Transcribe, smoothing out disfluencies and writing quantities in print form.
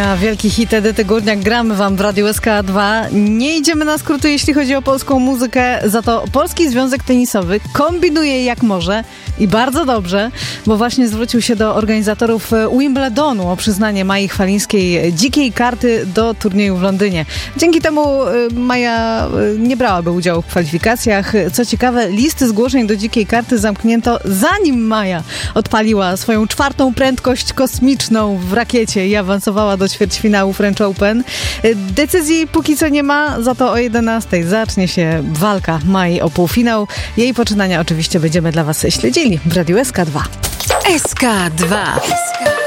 tygodnia, wielki hit Edyty Górniak. Gramy wam w Radiu SK2. Nie idziemy na skróty, jeśli chodzi o polską muzykę, za to Polski Związek Tenisowy kombinuje jak może i bardzo dobrze, bo właśnie zwrócił się do organizatorów Wimbledonu o przyznanie Mai Chwalińskiej dzikiej karty do turnieju w Londynie. Dzięki temu Maja nie brałaby udziału w kwalifikacjach. Co ciekawe, listy zgłoszeń do dzikiej karty zamknięto zanim Maja odpaliła swoją czwartą prędkość kosmiczną w rakiecie i awansowała do ćwierćfinału French Open. Decyzji póki co nie ma, za to o 11:00 zacznie się walka Mai o półfinał. Jej poczynania oczywiście będziemy dla was śledzili w Radiu SK2. SK2.